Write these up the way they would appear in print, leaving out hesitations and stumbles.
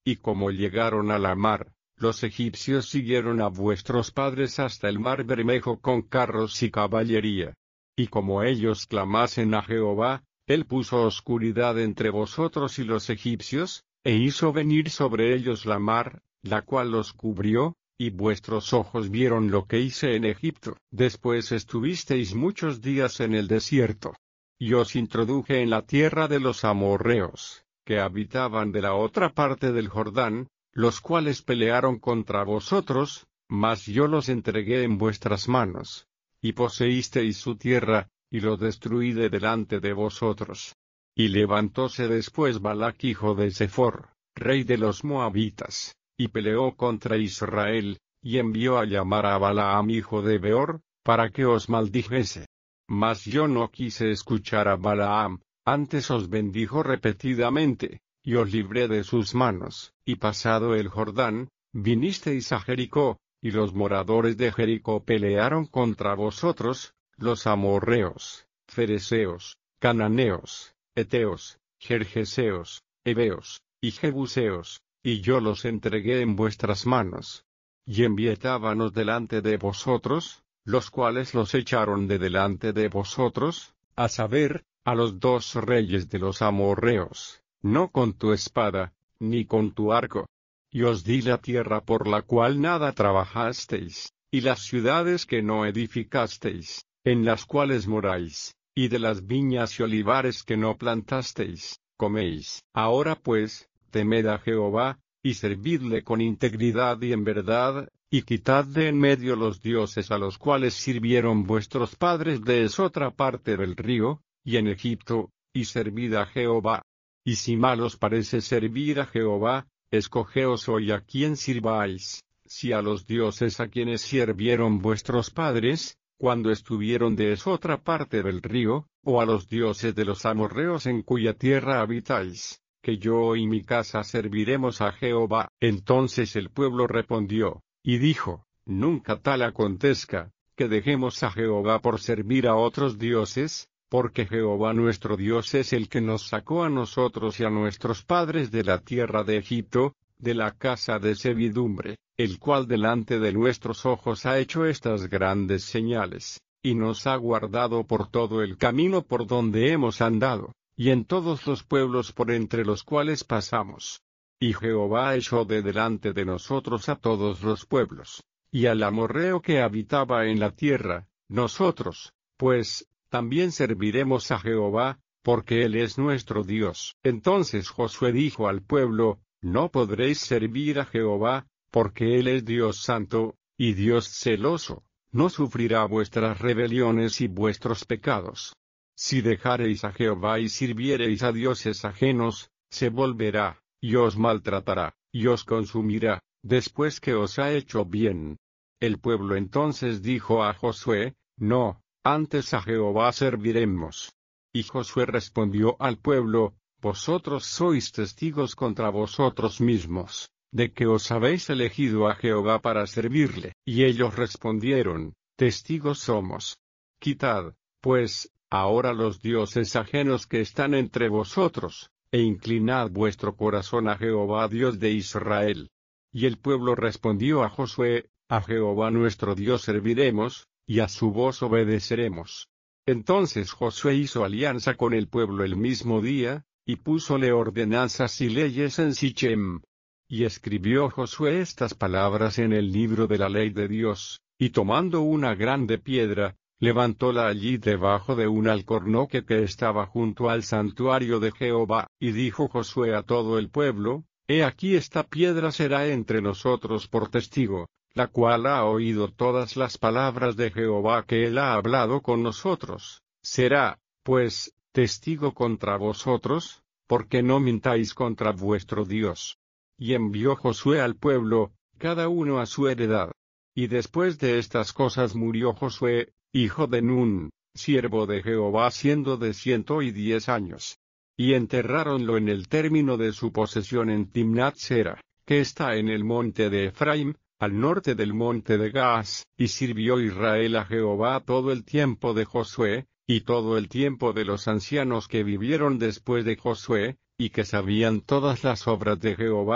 y como llegaron a la mar, los egipcios siguieron a vuestros padres hasta el mar Bermejo con carros y caballería. Y como ellos clamasen a Jehová, él puso oscuridad entre vosotros y los egipcios, e hizo venir sobre ellos la mar, la cual los cubrió, y vuestros ojos vieron lo que hice en Egipto. Después estuvisteis muchos días en el desierto. Y os introduje en la tierra de los amorreos, que habitaban de la otra parte del Jordán, los cuales pelearon contra vosotros, mas yo los entregué en vuestras manos. Y poseísteis su tierra, y lo destruí de delante de vosotros. Y levantóse después Balac hijo de Zephor, rey de los moabitas, y peleó contra Israel, y envió a llamar a Balaam hijo de Beor, para que os maldijese. Mas yo no quise escuchar a Balaam, antes os bendijo repetidamente, y os libré de sus manos, y pasado el Jordán, vinisteis a Jericó, y los moradores de Jericó pelearon contra vosotros, los amorreos, ferezeos, cananeos, heteos, gergeseos, heveos, y jebuseos, y yo los entregué en vuestras manos. Y envié tábanos delante de vosotros, los cuales los echaron de delante de vosotros, a saber, a los 2 reyes de los amorreos, no con tu espada, ni con tu arco. Y os di la tierra por la cual nada trabajasteis, y las ciudades que no edificasteis, en las cuales moráis, y de las viñas y olivares que no plantasteis, coméis. Ahora pues, temed a Jehová, y servidle con integridad y en verdad, y quitad de en medio los dioses a los cuales sirvieron vuestros padres de esotra parte del río, y en Egipto, y servid a Jehová. Y si mal os parece servir a Jehová, escogeos hoy a quién sirváis, si a los dioses a quienes sirvieron vuestros padres, cuando estuvieron de esotra parte del río, o a los dioses de los amorreos en cuya tierra habitáis, que yo y mi casa serviremos a Jehová. Entonces el pueblo respondió, y dijo, nunca tal acontezca, que dejemos a Jehová por servir a otros dioses, porque Jehová nuestro Dios es el que nos sacó a nosotros y a nuestros padres de la tierra de Egipto, de la casa de servidumbre, el cual delante de nuestros ojos ha hecho estas grandes señales, y nos ha guardado por todo el camino por donde hemos andado, y en todos los pueblos por entre los cuales pasamos. Y Jehová echó de delante de nosotros a todos los pueblos, y al amorreo que habitaba en la tierra, nosotros, pues, también serviremos a Jehová, porque Él es nuestro Dios. Entonces Josué dijo al pueblo, no podréis servir a Jehová, porque Él es Dios santo, y Dios celoso, no sufrirá vuestras rebeliones y vuestros pecados. Si dejareis a Jehová y sirviereis a dioses ajenos, se volverá, y os maltratará, y os consumirá, después que os ha hecho bien. El pueblo entonces dijo a Josué, no, antes a Jehová serviremos. Y Josué respondió al pueblo, vosotros sois testigos contra vosotros mismos, de que os habéis elegido a Jehová para servirle. Y ellos respondieron, testigos somos. Quitad, pues, ahora los dioses ajenos que están entre vosotros, e inclinad vuestro corazón a Jehová Dios de Israel. Y el pueblo respondió a Josué, a Jehová nuestro Dios serviremos, y a su voz obedeceremos. Entonces Josué hizo alianza con el pueblo el mismo día, y púsole ordenanzas y leyes en Sichem. Y escribió Josué estas palabras en el libro de la ley de Dios, y tomando una grande piedra, levantóla allí debajo de un alcornoque que estaba junto al santuario de Jehová. Y dijo Josué a todo el pueblo, he aquí esta piedra será entre nosotros por testigo, la cual ha oído todas las palabras de Jehová que él ha hablado con nosotros. Será, pues, testigo contra vosotros, porque no mintáis contra vuestro Dios. Y envió Josué al pueblo, cada uno a su heredad. Y después de estas cosas murió Josué, hijo de Nun, siervo de Jehová siendo de 110 años. Y enterráronlo en el término de su posesión en Timnat Sera, que está en el monte de Efraim, al norte del monte de Gaas. Y sirvió Israel a Jehová todo el tiempo de Josué, y todo el tiempo de los ancianos que vivieron después de Josué, y que sabían todas las obras de Jehová,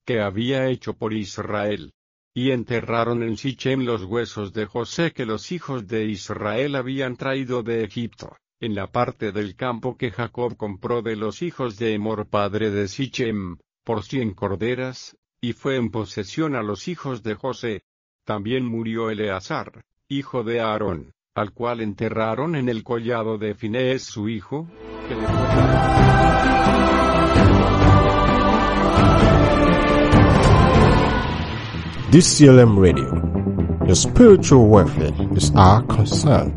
que había hecho por Israel. Y enterraron en Sichem los huesos de José que los hijos de Israel habían traído de Egipto, en la parte del campo que Jacob compró de los hijos de Emor padre de Sichem, por 100 corderas, y fue en posesión a los hijos de José. También murió Eleazar, hijo de Aarón, al cual enterraron en el collado de Finees su hijo, que le DCLM Radio. Your spiritual welfare is our concern.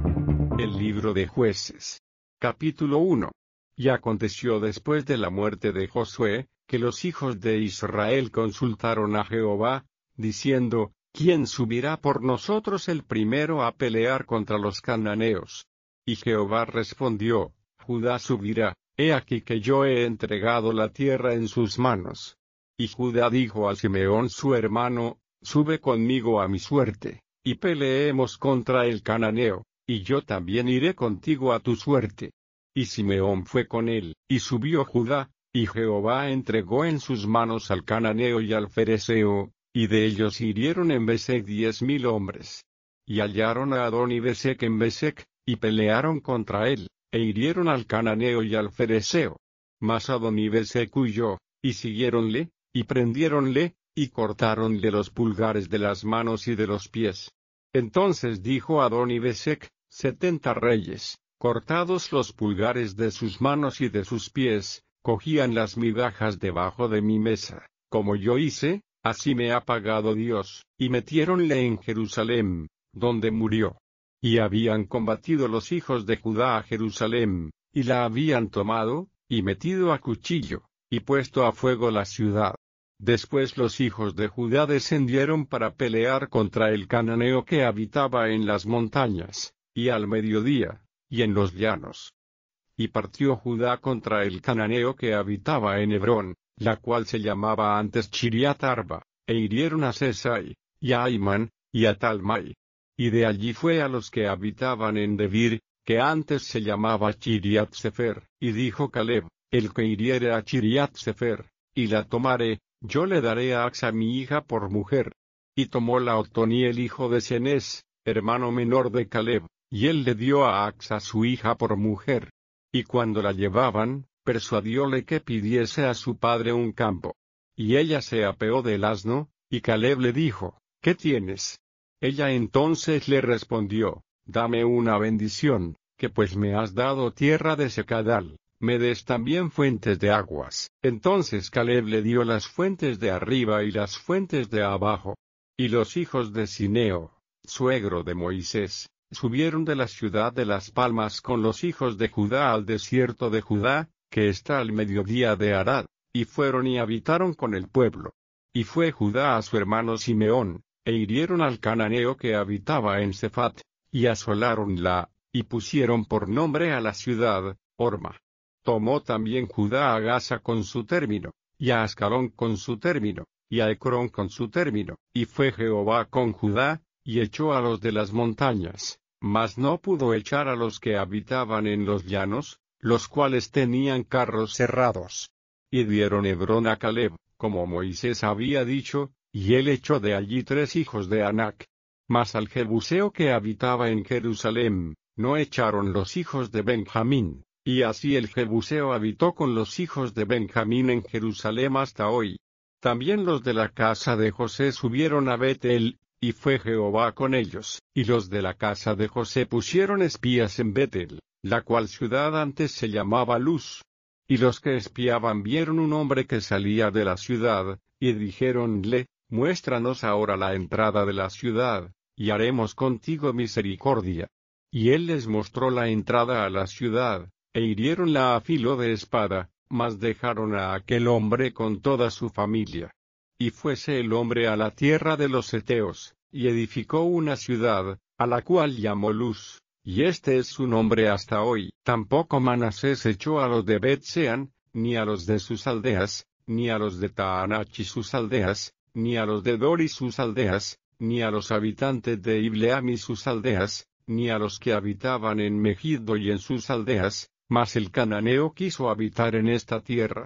El libro de Jueces. Capítulo 1. Y aconteció después de la muerte de Josué, que los hijos de Israel consultaron a Jehová, diciendo, ¿quién subirá por nosotros el primero a pelear contra los cananeos? Y Jehová respondió, Judá subirá, he aquí que yo he entregado la tierra en sus manos. Y Judá dijo a Simeón su hermano, sube conmigo a mi suerte, y peleemos contra el cananeo, y yo también iré contigo a tu suerte. Y Simeón fue con él, y subió Judá, y Jehová entregó en sus manos al cananeo y al fereceo, y de ellos hirieron en Besec 10,000 hombres. Y hallaron a Adoni-Besec en Besec, y pelearon contra él, e hirieron al cananeo y al fereceo. Mas Adoni-Besec huyó, y siguiéronle, y prendiéronle, y cortáronle los pulgares de las manos y de los pies. Entonces dijo Adoni-Besec, 70 reyes, cortados los pulgares de sus manos y de sus pies, cogían las migajas debajo de mi mesa, como yo hice, así me ha pagado Dios, y metiéronle en Jerusalén, donde murió. Y habían combatido los hijos de Judá a Jerusalén, y la habían tomado, y metido a cuchillo, y puesto a fuego la ciudad. Después los hijos de Judá descendieron para pelear contra el cananeo que habitaba en las montañas, y al mediodía, y en los llanos. Y partió Judá contra el cananeo que habitaba en Hebrón, la cual se llamaba antes Chiriat Arba, e hirieron a Sesai, y a Aimán, y a Talmai. Y de allí fue a los que habitaban en Debir, que antes se llamaba Chiriat Sefer, y dijo Caleb, el que hiriere a Chiriat Sefer, y la tomare, yo le daré a Axa mi hija por mujer. Y tomó la Otoniel hijo de Cenez, hermano menor de Caleb, y él le dio a Axa su hija por mujer. Y cuando la llevaban, persuadióle que pidiese a su padre un campo. Y ella se apeó del asno, y Caleb le dijo, ¿qué tienes? Ella entonces le respondió, dame una bendición, que pues me has dado tierra de secadal, me des también fuentes de aguas. Entonces Caleb le dio las fuentes de arriba y las fuentes de abajo. Y los hijos de Cineo, suegro de Moisés, subieron de la ciudad de las palmas con los hijos de Judá al desierto de Judá, que está al mediodía de Arad, y fueron y habitaron con el pueblo. Y fue Judá a su hermano Simeón, e hirieron al cananeo que habitaba en Sefat, y asoláronla, y pusieron por nombre a la ciudad, Horma. Tomó también Judá a Gaza con su término, y a Ascalón con su término, y a Ecrón con su término, y fue Jehová con Judá, y echó a los de las montañas, mas no pudo echar a los que habitaban en los llanos, los cuales tenían carros cerrados. Y dieron Hebrón a Caleb, como Moisés había dicho, y él echó de allí 3 hijos de Anac. Mas al Jebuseo que habitaba en Jerusalén, no echaron los hijos de Benjamín. Y así el Jebuseo habitó con los hijos de Benjamín en Jerusalén hasta hoy. También los de la casa de José subieron a Betel, y fue Jehová con ellos. Y los de la casa de José pusieron espías en Betel, la cual ciudad antes se llamaba Luz. Y los que espiaban vieron un hombre que salía de la ciudad, y dijéronle, muéstranos ahora la entrada de la ciudad, y haremos contigo misericordia. Y él les mostró la entrada a la ciudad, e hiriéronla a filo de espada, mas dejaron a aquel hombre con toda su familia. Y fuese el hombre a la tierra de los heteos, y edificó una ciudad, a la cual llamó Luz, y este es su nombre hasta hoy. Tampoco Manasés echó a los de Bet-Sean, ni a los de sus aldeas, ni a los de Taanach y sus aldeas, ni a los de Dor y sus aldeas, ni a los habitantes de Ibleam y sus aldeas, ni a los que habitaban en Megiddo y en sus aldeas, mas el cananeo quiso habitar en esta tierra.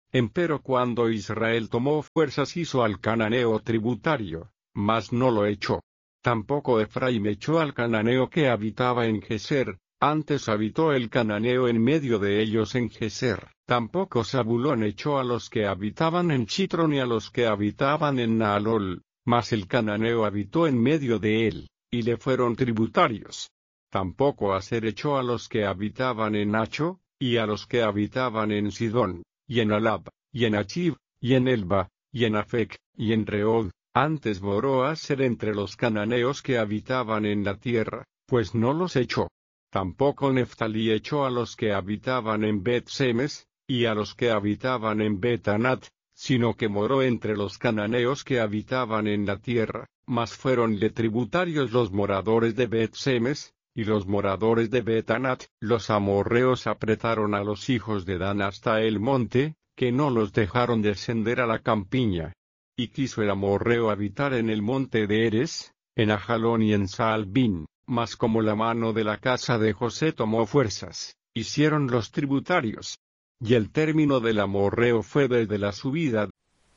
Empero cuando Israel tomó fuerzas hizo al cananeo tributario, mas no lo echó. Tampoco Efraín echó al cananeo que habitaba en Geser, antes habitó el cananeo en medio de ellos en Geser. Tampoco Zabulón echó a los que habitaban en Chitron ni a los que habitaban en Naalol, mas el cananeo habitó en medio de él, y le fueron tributarios. Tampoco Aser echó a los que habitaban en Nacho, y a los que habitaban en Sidón, y en Alab, y en Achib, y en Elba, y en Afec, y en Reod. Antes moró Aser entre los cananeos que habitaban en la tierra, pues no los echó. Tampoco Neftalí echó a los que habitaban en Bet-Semes, y a los que habitaban en Bet-Anat, sino que moró entre los cananeos que habitaban en la tierra, mas fueronle tributarios los moradores de Bet-Semes, y los moradores de Bet-Anat. Los amorreos apretaron a los hijos de Dan hasta el monte, que no los dejaron descender a la campiña. Y quiso el amorreo habitar en el monte de Eres, en Ajalón y en Saalbín, mas como la mano de la casa de José tomó fuerzas, hicieron los tributarios. Y el término del amorreo fue desde la subida.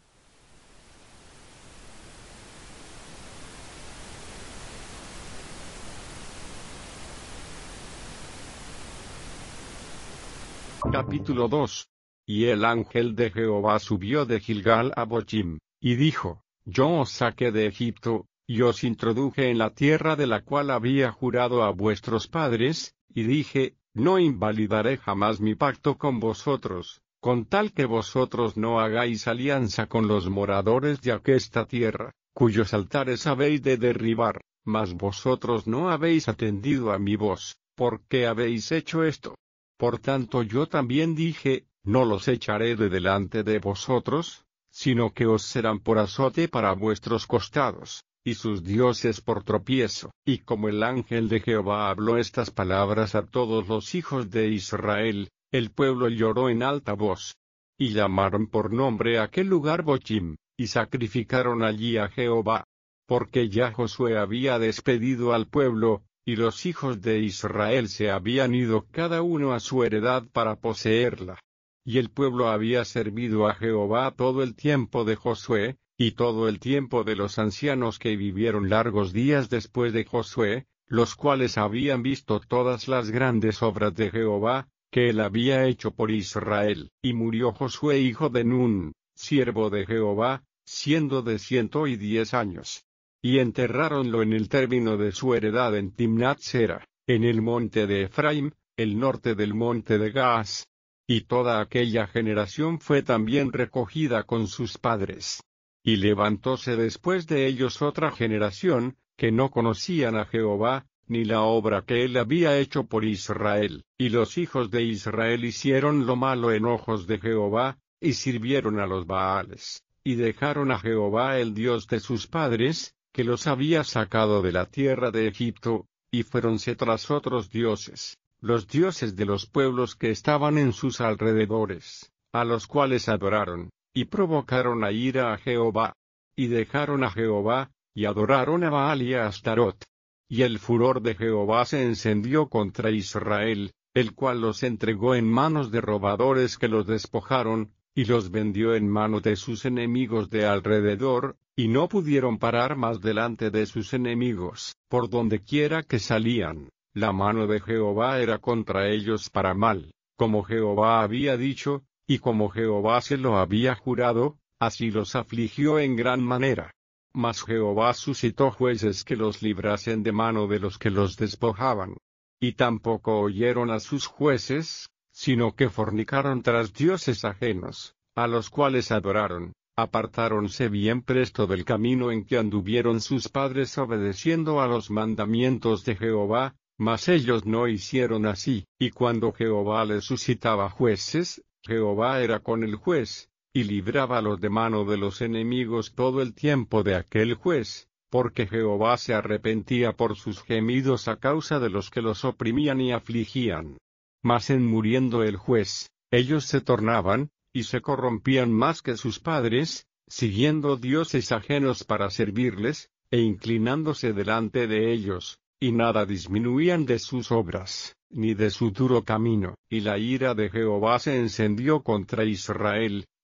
Capítulo 2. Y el ángel de Jehová subió de Gilgal a Bochim, y dijo: Yo os saqué de Egipto, y os introduje en la tierra de la cual había jurado a vuestros padres, y dije: No invalidaré jamás mi pacto con vosotros, con tal que vosotros no hagáis alianza con los moradores de aquesta tierra, cuyos altares habéis de derribar, mas vosotros no habéis atendido a mi voz. ¿Por qué habéis hecho esto? Por tanto yo también dije: No los echaré de delante de vosotros, sino que os serán por azote para vuestros costados, y sus dioses por tropiezo. Y como el ángel de Jehová habló estas palabras a todos los hijos de Israel, el pueblo lloró en alta voz. Y llamaron por nombre a aquel lugar Bochim, y sacrificaron allí a Jehová. Porque ya Josué había despedido al pueblo, y los hijos de Israel se habían ido cada uno a su heredad para poseerla. Y el pueblo había servido a Jehová todo el tiempo de Josué, y todo el tiempo de los ancianos que vivieron largos días después de Josué, los cuales habían visto todas las grandes obras de Jehová, que él había hecho por Israel. Y murió Josué hijo de Nun, siervo de Jehová, siendo de 110 años. Y enterráronlo en el término de su heredad en Timnat-Sera, en el monte de Efraim, el norte del monte de Gaas. Y toda aquella generación fue también recogida con sus padres. Y levantóse después de ellos otra generación, que no conocían a Jehová, ni la obra que él había hecho por Israel. Y los hijos de Israel hicieron lo malo en ojos de Jehová, y sirvieron a los Baales, y dejaron a Jehová el Dios de sus padres, que los había sacado de la tierra de Egipto, y fuéronse tras otros dioses, los dioses de los pueblos que estaban en sus alrededores, a los cuales adoraron, y provocaron a ira a Jehová. Y dejaron a Jehová, y adoraron a Baal y a Astarot. Y el furor de Jehová se encendió contra Israel, el cual los entregó en manos de robadores que los despojaron, y los vendió en manos de sus enemigos de alrededor, y no pudieron parar más delante de sus enemigos. Por donde quiera que salían, la mano de Jehová era contra ellos para mal, como Jehová había dicho, y como Jehová se lo había jurado, así los afligió en gran manera. Mas Jehová suscitó jueces que los librasen de mano de los que los despojaban. Y tampoco oyeron a sus jueces, sino que fornicaron tras dioses ajenos, a los cuales adoraron. Apartáronse bien presto del camino en que anduvieron sus padres obedeciendo a los mandamientos de Jehová, mas ellos no hicieron así. Y cuando Jehová les suscitaba jueces, Jehová era con el juez, y librábalos de mano de los enemigos todo el tiempo de aquel juez, porque Jehová se arrepentía por sus gemidos a causa de los que los oprimían y afligían. Mas en muriendo el juez, ellos se tornaban, y se corrompían más que sus padres, siguiendo dioses ajenos para servirles, e inclinándose delante de ellos, y nada disminuían de sus obras, ni de su duro camino. Y la ira de Jehová se encendió contra Israel,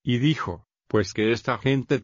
y dijo, pues que esta gente